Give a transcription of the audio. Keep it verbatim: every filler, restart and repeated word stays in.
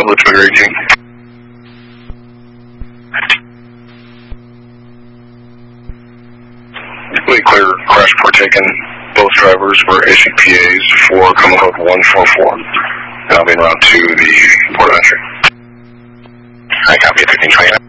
Tablet Twitter eighteen. Completely clear crash report taken. Both drivers were issued P As for common code one four four. And I'll be en route to the port of entry. I copy fifteen twenty.